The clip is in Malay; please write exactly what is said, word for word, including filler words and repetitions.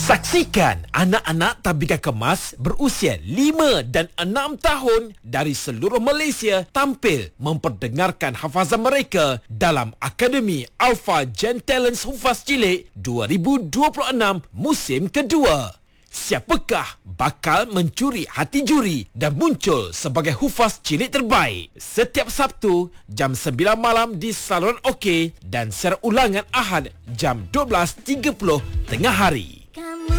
Saksikan anak-anak Tabika Kemas berusia lima dan enam tahun dari seluruh Malaysia tampil memperdengarkan hafazan mereka dalam Akademi Alpha Gen Talents Hufaz Cilik dua ribu dua puluh enam musim kedua. Siapakah bakal mencuri hati juri dan muncul sebagai hufaz cilik terbaik? Setiap Sabtu jam sembilan malam di saluran OK dan secara ulangan Ahad jam dua belas tiga puluh tengah hari. Kamu